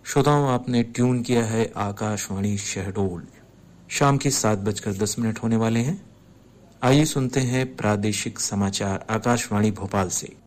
श्रोताओं, आपने ट्यून किया है आकाशवाणी शहडोल। शाम के 7:10 होने वाले हैं। आइए सुनते हैं प्रादेशिक समाचार आकाशवाणी भोपाल से।